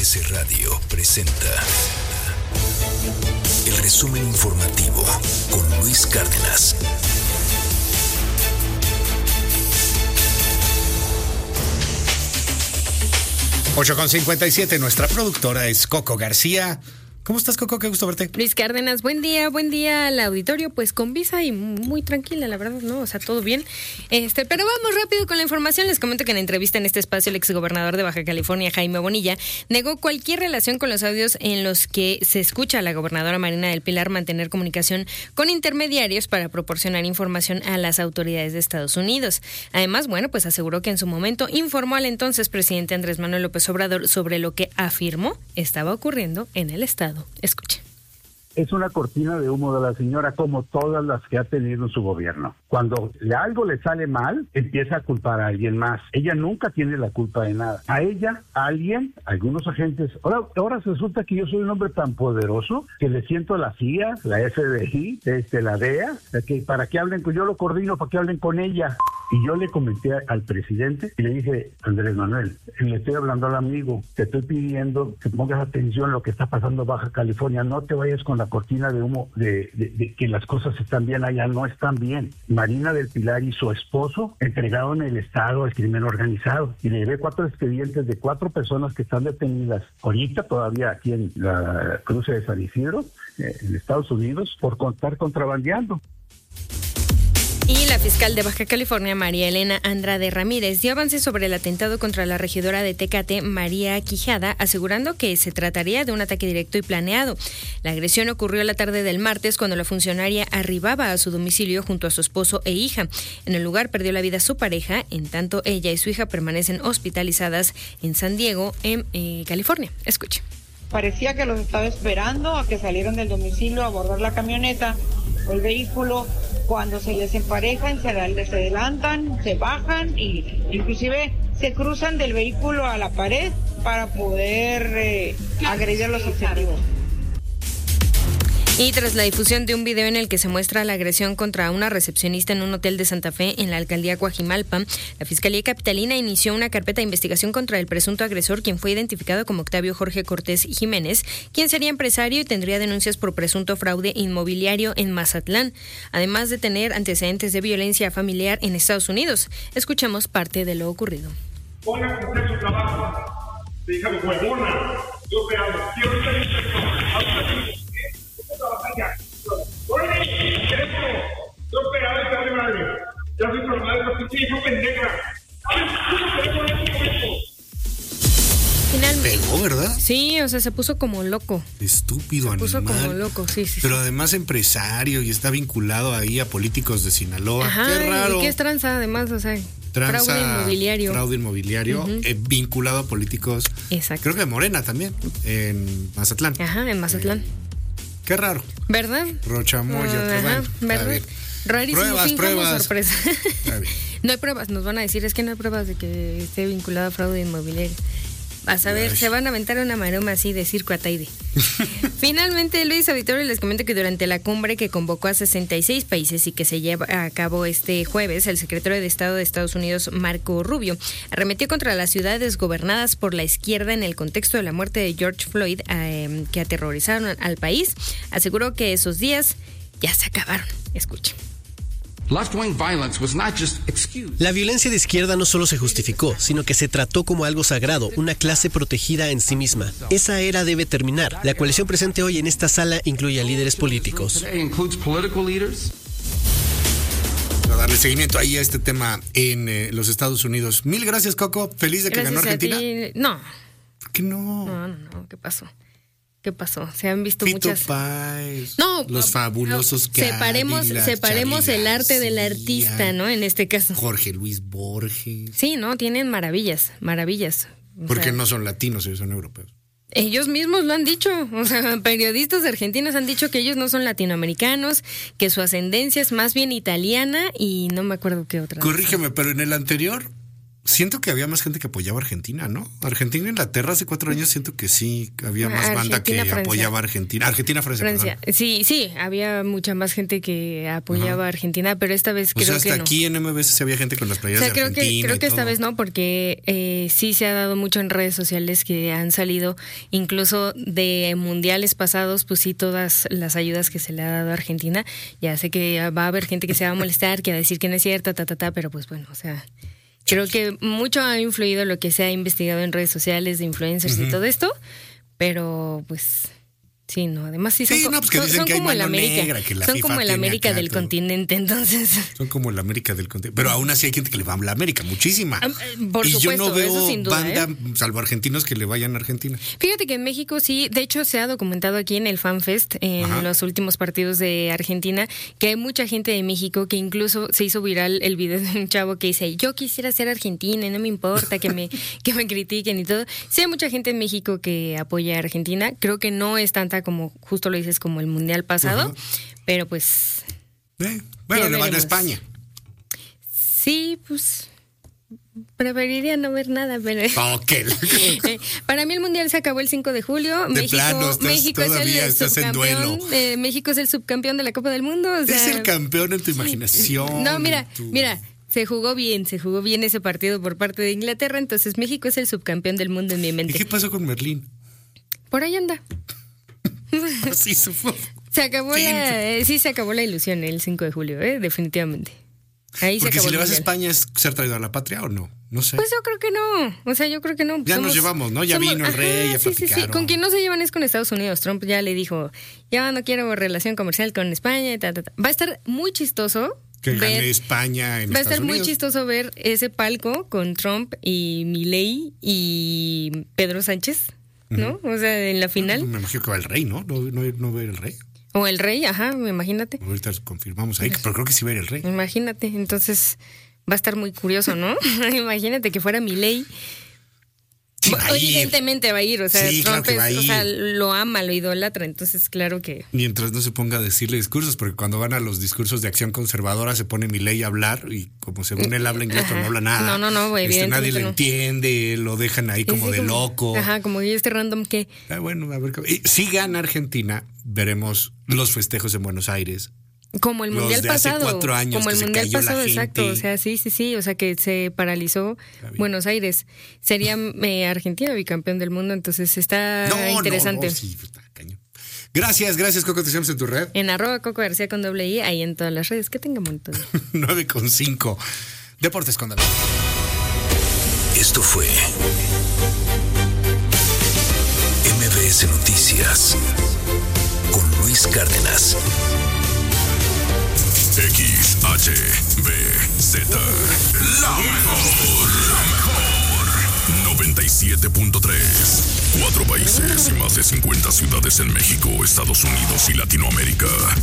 MBS Radio presenta el resumen informativo con Luis Cárdenas. Ocho con 57, nuestra productora es Coco García. ¿Cómo estás, Coco? Qué gusto verte. Luis Cárdenas, buen día al auditorio, pues con visa y muy tranquila, la verdad, ¿no? O sea, todo bien. Pero vamos rápido con la información. Les comento que en entrevista en este espacio el exgobernador de Baja California, Jaime Bonilla, negó cualquier relación con los audios en los que se escucha a la gobernadora Marina del Pilar mantener comunicación con intermediarios para proporcionar información a las autoridades de Estados Unidos. Además, pues aseguró que en su momento informó al entonces presidente Andrés Manuel López Obrador sobre lo que afirmó estaba ocurriendo en el estado. Escuche. Es una cortina de humo de la señora, como todas las que ha tenido en su gobierno. Cuando algo le sale mal, empieza a culpar a alguien más. Ella nunca tiene la culpa de nada. A ella, a alguien, algunos agentes. Ahora resulta que yo soy un hombre tan poderoso que le siento a la CIA, la FBI, la DEA, que para que hablen, yo lo coordino para que hablen con ella. Y yo le comenté al presidente y le dije, Andrés Manuel, le estoy hablando al amigo, te estoy pidiendo que pongas atención a lo que está pasando en Baja California, no te vayas con la cortina de humo de que las cosas están bien allá, no están bien. Marina del Pilar y su esposo entregaron el Estado al crimen organizado y le llevé 4 expedientes de 4 personas que están detenidas ahorita todavía aquí en la cruce de San Isidro, en Estados Unidos, por estar contrabandeando. Y la fiscal de Baja California, María Elena Andrade Ramírez, dio avances sobre el atentado contra la regidora de Tecate, María Quijada, asegurando que se trataría de un ataque directo y planeado. La agresión ocurrió la tarde del martes cuando la funcionaria arribaba a su domicilio junto a su esposo e hija. En el lugar perdió la vida su pareja, en tanto ella y su hija permanecen hospitalizadas en San Diego, en California. Escuche. Parecía que los estaba esperando a que salieran del domicilio a abordar la camioneta o el vehículo. Cuando se les emparejan, se adelantan, se bajan y inclusive se cruzan del vehículo a la pared para poder agredir a los objetivos. Y tras la difusión de un video en el que se muestra la agresión contra una recepcionista en un hotel de Santa Fe en la alcaldía Coajimalpa, la Fiscalía Capitalina inició una carpeta de investigación contra el presunto agresor, quien fue identificado como Octavio Jorge Cortés Jiménez, quien sería empresario y tendría denuncias por presunto fraude inmobiliario en Mazatlán, además de tener antecedentes de violencia familiar en Estados Unidos. Escuchemos parte de lo ocurrido. Ponga a hacer su trabajo. Te dije, huevona, yo te amo. Quiero ser inspector. Finalmente. Pegó, ¿verdad? Sí, o sea, se puso como loco. Estúpido animal. Se puso como loco, sí. Pero además empresario y está vinculado ahí a políticos de Sinaloa. Ajá, qué raro. ¿Y qué es tranza además? O sea, fraude inmobiliario. Vinculado a políticos. Exacto. Creo que Morena también, en Mazatlán. Ajá, en Mazatlán. Qué raro. ¿Verdad? Rochamoya, ajá, ¿verdad? Rarísimo, pruebas. Sorpresa. No hay pruebas, nos van a decir, es que no hay pruebas de que esté vinculado a fraude inmobiliario. A saber, se van a aventar una maroma así de circo Ataide. Finalmente, Luis Auditorio, les comento que durante la cumbre que convocó a 66 países y que se lleva a cabo este jueves, el secretario de Estado de Estados Unidos, Marco Rubio, arremetió contra las ciudades gobernadas por la izquierda en el contexto de la muerte de George Floyd, que aterrorizaron al país. Aseguró que esos días ya se acabaron. Escuchen. La violencia de izquierda no solo se justificó, sino que se trató como algo sagrado, una clase protegida en sí misma. Esa era debe terminar. La coalición presente hoy en esta sala incluye a líderes políticos. Para darle seguimiento ahí a este tema en los Estados Unidos. Mil gracias, Coco. Feliz de que ganó Argentina. No. ¿Por qué no? No. ¿Qué pasó? ¿Qué pasó? Se han visto Fito muchas. Páez, no, los fabulosos separemos el arte del artista, ¿no? En este caso. Jorge Luis Borges. Sí, no, tienen maravillas. Porque no son latinos, ellos son europeos. Ellos mismos lo han dicho, o sea, periodistas argentinos han dicho que ellos no son latinoamericanos, que su ascendencia es más bien italiana y no me acuerdo qué otra. Corrígeme, pero en el anterior siento que había más gente que apoyaba a Argentina, ¿no? Argentina e Inglaterra hace 4 años siento que sí, había más banda que Francia. apoyaba a Argentina. Francia. Sí, había mucha más gente que apoyaba a Argentina, pero esta vez creo que no. O sea, hasta aquí en MBS sí había gente con las playeras de Argentina. Creo que esta vez no, porque sí se ha dado mucho en redes sociales que han salido, incluso de mundiales pasados, pues sí, todas las ayudas que se le ha dado a Argentina. Ya sé que va a haber gente que se va a molestar, que va a decir que no es cierto, pero pues bueno, o sea... Creo que mucho ha influido lo que se ha investigado en redes sociales de influencers y todo esto, pero pues sí, no, además sí son, son como el América, son como el América del continente, entonces. Son como el América del continente, pero aún así hay gente que le va a la América, muchísima. Por y supuesto, yo no veo eso sin duda, banda, salvo argentinos, que le vayan a Argentina. Fíjate que en México sí, de hecho se ha documentado aquí en el FanFest, en los últimos partidos de Argentina, que hay mucha gente de México que incluso se hizo viral el video de un chavo que dice, yo quisiera ser argentina y no me importa que me critiquen y todo. Sí hay mucha gente en México que apoya a Argentina, creo que no es tanta como justo lo dices como el mundial pasado, pero pues bueno, le van a España. Sí, pues preferiría no ver nada, pero para mí el mundial se acabó el 5 de julio. México es el subcampeón. México es el subcampeón de la Copa del Mundo. O sea, es el campeón en tu imaginación. No, mira, se jugó bien ese partido por parte de Inglaterra, entonces México es el subcampeón del mundo en mi mente. ¿Y qué pasó con Merlín? Por ahí anda. Sí, se acabó la ilusión el 5 de julio, definitivamente. Ahí porque se acabó. Si le vas a España, ¿es ser traidor a la patria o no? No sé. Pues yo creo que no. O sea, yo creo que no. Ya nos llevamos, ¿no? Ya vino el rey, ya platicaron. Sí. Con quien no se llevan es con Estados Unidos. Trump ya le dijo, ya no quiero relación comercial con España. Va a estar muy chistoso. Que gane España en Estados Unidos. Va a estar muy chistoso ver ese palco con Trump y Milei y Pedro Sánchez, ¿no? O sea, en la final. Me imagino que va el rey, ¿no? No va a ir el rey. O el rey, imagínate. Ahorita confirmamos ahí, pero creo que sí va a ir el rey. Imagínate, entonces va a estar muy curioso, ¿no? Imagínate que fuera Milei. Sí, evidentemente va a ir, o sea, sí, Trump claro que va a ir. O sea, lo ama, lo idolatra, entonces claro que... Mientras no se ponga a decirle discursos, porque cuando van a los discursos de acción conservadora se pone Milei a hablar y como según él habla inglés, pero no habla nada. No, evidentemente nadie le entiende, lo dejan ahí como de loco. Como y random que... Bueno, a ver, si gana Argentina, veremos los festejos en Buenos Aires. Como el mundial pasado. Hace 4 años como el mundial pasado, exacto. O sea, sí. O sea, que se paralizó Buenos Aires. Sería Argentina bicampeón del mundo, entonces está interesante. Sí, está cañón. Gracias, Coco. Te seguimos en tu red. En @Coco García con @I, ahí en todas las redes. Que tenga bonito día. 9:05. Deportes con David. Esto fue MBS Noticias con Luis Cárdenas. XHBZ, la mejor 97.3. 4 países y más de 50 ciudades en México, Estados Unidos y Latinoamérica.